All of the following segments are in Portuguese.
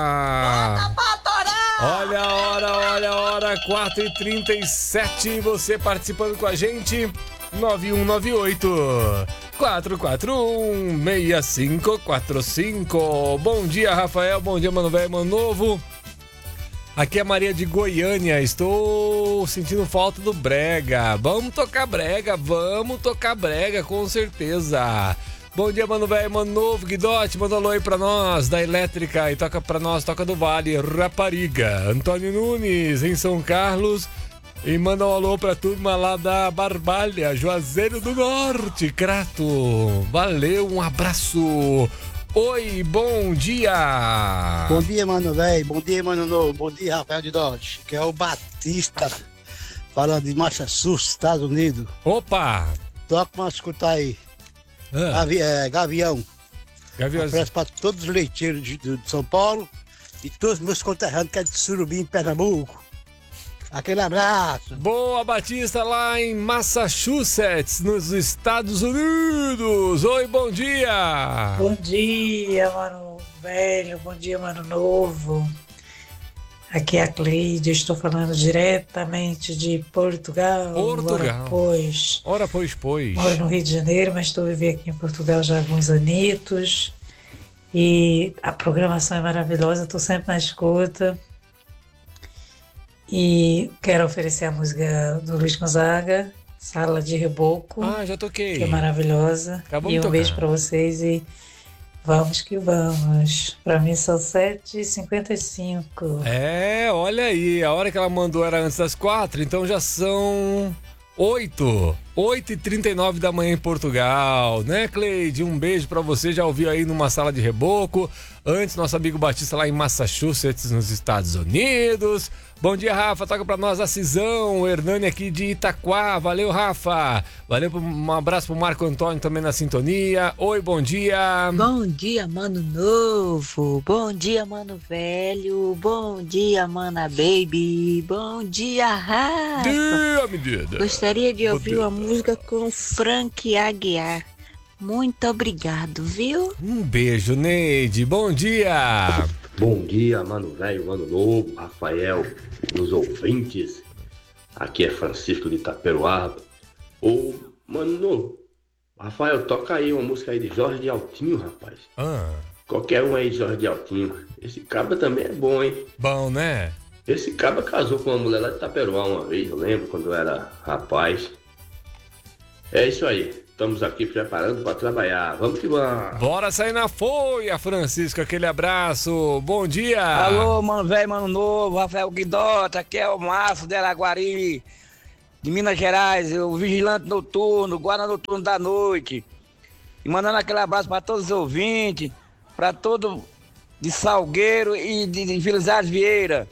Olha a hora, 4h37, você participando com a gente, 9198-441-6545. Bom dia, Rafael, bom dia, Mano Velho, Mano Novo. Aqui é a Maria de Goiânia, estou sentindo falta do brega. Vamos tocar brega, com certeza. Bom dia, Mano Velho, Mano Novo, Guidote, manda um alô aí pra nós, da Elétrica, e toca pra nós, Toca do Vale, Rapariga. Antônio Nunes, em São Carlos, e manda um alô pra turma lá da Barbalha, Juazeiro do Norte, Crato. Valeu, um abraço. Oi, bom dia. Bom dia, Mano Velho, bom dia, Mano Novo, bom dia, Rafael de Dodge, que é o Batista, falando de Massachusetts, Estados Unidos. Opa! Toca pra escutar aí. Gavião. Gavião. Abraço para todos os leiteiros de São Paulo e todos os meus conterrâneos que é de Surubim, em Pernambuco. Aquele abraço. Boa, Batista, lá em Massachusetts, nos Estados Unidos. Oi, bom dia. Bom dia, Mano Velho. Bom dia, Mano Novo. Aqui é a Cleide, estou falando diretamente de Portugal. Ora, pois. Moro no Rio de Janeiro, mas estou vivendo aqui em Portugal já há alguns anitos. E a programação é maravilhosa, estou sempre na escuta. E quero oferecer a música do Luiz Gonzaga, Sala de Reboco. Ah, já toquei. Que é maravilhosa. Acabou e de um beijo para vocês e vamos que vamos. Pra mim são 7h55. Olha aí, a hora que ela mandou era antes das 4, então já são 8h39 da manhã em Portugal, né, Cleide? Um beijo pra você, já ouviu aí numa Sala de Reboco. Antes, nosso amigo Batista lá em Massachusetts, nos Estados Unidos. Bom dia, Rafa, toca pra nós a Cisão, o Hernani aqui de Itaquá. Valeu, Rafa. Valeu, um abraço pro Marco Antônio também na sintonia. Oi, bom dia. Bom dia, Mano Novo. Bom dia, Mano Velho. Bom dia, Mana Baby. Bom dia, Rafa. Dia, medida. Gostaria de ouvir uma música com Frank Aguiar. Muito obrigado, viu? Um beijo, Neide. Bom dia. Bom dia, Mano Velho, Mano Novo, Rafael, os ouvintes. Aqui é Francisco de Itaperuaba. Ô, Mano Novo, Rafael, toca aí uma música aí de Jorge de Altinho, rapaz. Qualquer um aí de Jorge de Altinho. Esse cabra também é bom, hein? Bom, né? Esse cabra casou com uma mulher lá de Itaperuá uma vez, eu lembro, quando eu era rapaz. É isso aí. Estamos aqui preparando para trabalhar. Vamos que vamos. Bora sair na folha, Francisco. Aquele abraço. Bom dia. Alô, Mano Velho, Mano Novo. Rafael Guidota. Aqui é o Márcio de Araguari, de Minas Gerais. O vigilante noturno, o guarda noturno da noite. E mandando aquele abraço para todos os ouvintes. Para todo de Salgueiro e de Felizardo Vieira.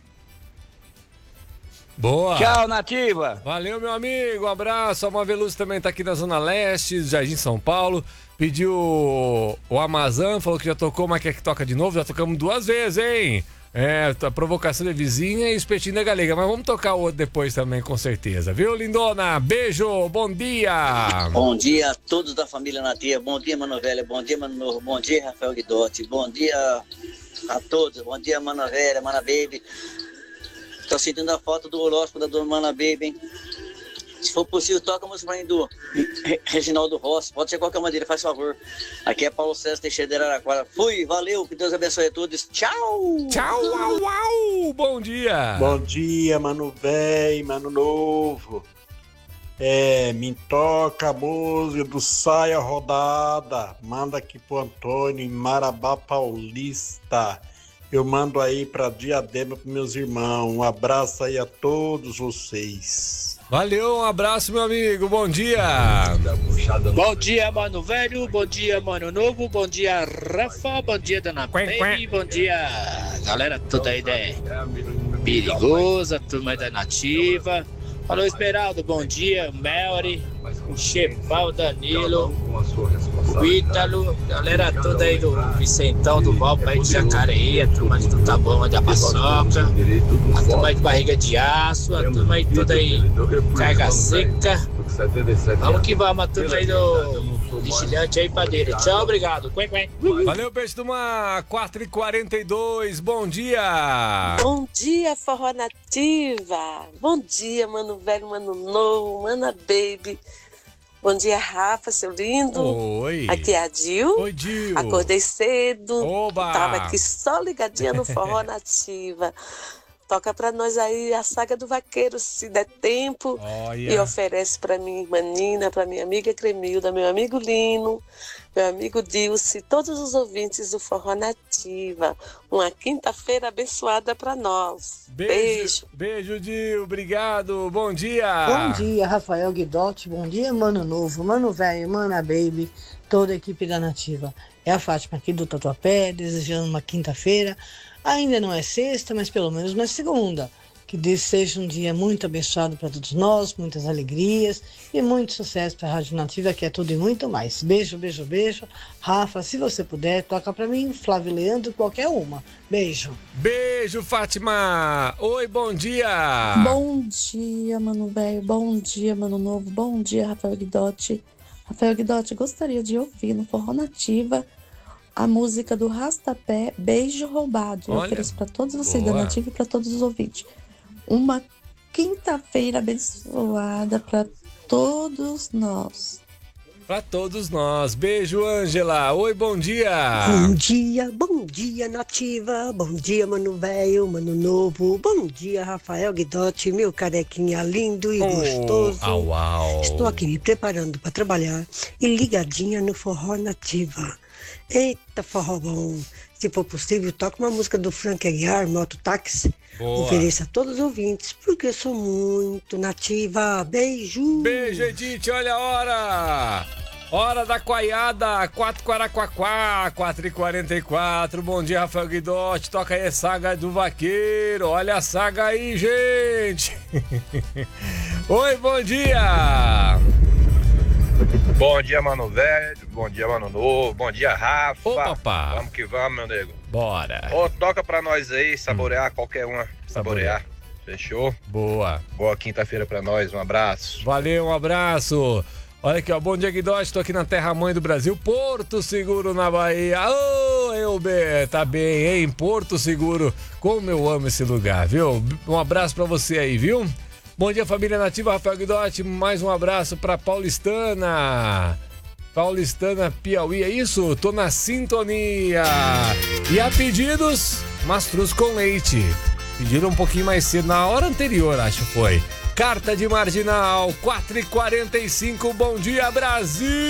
Boa. Tchau, Nativa. Valeu, meu amigo. Um abraço. A Maveluz também tá aqui na Zona Leste, Jardim São Paulo. Pediu o Amazon, falou que já tocou, mas quer que toca de novo. Já tocamos 2 vezes, hein? A provocação da vizinha e o espetinho da galega. Mas vamos tocar o outro depois também, com certeza. Viu, lindona? Beijo, bom dia. Bom dia a todos da família Nativa. Bom dia, Mano Velho. Bom dia, Mano Novo. Bom dia, Rafael Guidotti. Bom dia a todos. Bom dia, Mana Velha, Mana Baby. Tô sentindo a foto do horóscopo da dona Mana Baby, hein? Se for possível, toca a música pra mim do Reginaldo Rossi. Pode ser qualquer maneira, faz favor. Aqui é Paulo César Teixeira de Araraquara. Fui, valeu, que Deus abençoe a todos. Tchau! Tchau, au, au. Bom dia! Bom dia, Mano Velho, Mano Novo. Me toca a música do Saia Rodada. Manda aqui pro Antônio em Marabá Paulista. Eu mando aí pra Diadema pros meus irmãos. Um abraço aí a todos vocês. Valeu, um abraço, meu amigo. Bom dia. Bom dia, Mano Velho. Bom dia, Mano Novo. Bom dia, Rafa. Bom dia, Dona Baby. Bom dia, galera toda aí da Perigosa, turma aí da Nativa. Falou, Esmeralda. Bom dia, Melry, o Chepal, Danilo, o Ítalo, galera toda aí do Vicentão, do Valpo aí de Jacareí, a turma de Tutaboma, de Apaçoca, a turma aí de Barriga de Aço, a turma aí toda aí Carga Seca. Vamos que vamos, a turma aí do vigilante aí, padeiro. Tchau, obrigado. Valeu, peixe do mar. 4h42, bom dia. Bom dia, Forró Nativa. Bom dia, mano velho, mano novo, mana baby. Bom dia, Rafa, seu lindo. Oi. Aqui é a Dil. Oi, Dil. Acordei cedo. Oba. Tava aqui só ligadinha no Forró Nativa. Toca pra nós aí a Saga do Vaqueiro, se der tempo. Olha. E oferece pra minha irmã Nina, pra minha amiga Cremilda, meu amigo Lino, meu amigo Dilce, todos os ouvintes do Forró Nativa. Uma quinta-feira abençoada pra nós. Beijo. Beijo, Dil. Obrigado. Bom dia. Bom dia, Rafael Guidotti. Bom dia, Mano Novo, Mano Velho, Mana Baby, toda a equipe da Nativa. É a Fátima aqui do Tatuapé, desejando uma quinta-feira. Ainda não é sexta, mas pelo menos uma segunda. Que seja um dia muito abençoado para todos nós, muitas alegrias e muito sucesso para a Rádio Nativa, que é tudo e muito mais. Beijo, beijo, beijo. Rafa, se você puder, toca para mim, Flávio Leandro, qualquer uma. Beijo. Beijo, Fátima. Oi, bom dia. Bom dia, mano velho. Bom dia, mano novo. Bom dia, Rafael Guidotti. Rafael Guidotti, gostaria de ouvir no Forró Nativa a música do Rastapé, Beijo Roubado. Eu ofereço para todos vocês da Nativa e para todos os ouvintes. Uma quinta-feira abençoada para todos nós. Para todos nós. Beijo, Ângela. Oi, bom dia. Bom dia, Nativa. Bom dia, Mano Velho, Mano Novo. Bom dia, Rafael Guidotti, meu carequinha lindo e gostoso. Au. Estou aqui me preparando para trabalhar e ligadinha no Forró Nativa. Eita, forró bom. Se for possível, toque uma música do Frank Aguiar, Mototáxi. Ofereça a todos os ouvintes, porque eu sou muito nativa. Beijo. Beijo, Edith. Olha a hora. Hora da coaiada, 4h44, 4h44. Bom dia, Rafael Guidotti. Toca aí a Saga do Vaqueiro. Olha a saga aí, gente. Oi, bom dia. Bom dia, mano velho. Bom dia, mano novo. Bom dia, Rafa. Ô, papá. Vamos que vamos, meu nego. Bora. Ô, toca pra nós aí, saborear qualquer uma. Saborear. Fechou? Boa. Boa quinta-feira pra nós. Um abraço. Valeu, um abraço. Olha aqui, ó. Bom dia, Guidotti. Tô aqui na terra-mãe do Brasil, Porto Seguro, na Bahia. Ô, Elber, tá bem, hein? Porto Seguro. Como eu amo esse lugar, viu? Um abraço pra você aí, viu? Bom dia, família Nativa, Rafael Guidotti. Mais um abraço pra Paulistana. Paulistana, Piauí, é isso? Tô na sintonia. E a pedidos, mastruz com leite. Pediram um pouquinho mais cedo, na hora anterior, acho que foi. Carta de Marginal, 4h45. Bom dia, Brasil!